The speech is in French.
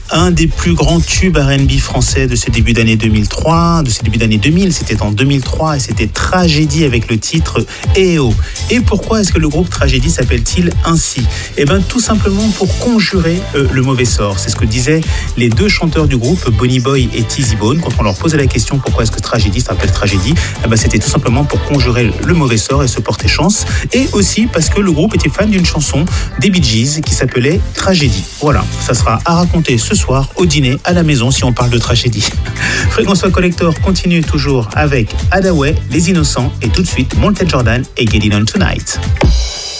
Un des plus grands tubes R&B français de ce début d'année 2003, de ce début d'année 2000, c'était en 2003 et c'était Tragédie avec le titre EO. Et pourquoi est-ce que le groupe Tragédie s'appelle-t-il ainsi ? Eh bien tout simplement pour conjurer le mauvais sort. C'est ce que disaient les deux chanteurs du groupe, Bonnie Boy et Tizzy Bone, quand on leur posait la question pourquoi est-ce que Tragédie s'appelle Tragédie, eh bien c'était tout simplement pour conjurer le mauvais sort et se porter chance. Et aussi parce que le groupe était fan d'une chanson des Bee Gees qui s'appelait Tragédie. Voilà, ça sera à raconter ce soir au dîner à la maison si on parle de tragédie. Fréquence Collector continue toujours avec Hadaway, Les Innocents et tout de suite Montel Jordan et Get It On Tonight.